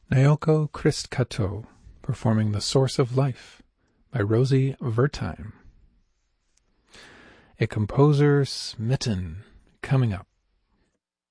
Naoko Christkato performing The Source of Life by Rosie Wertheim. A Composer Smitten coming up.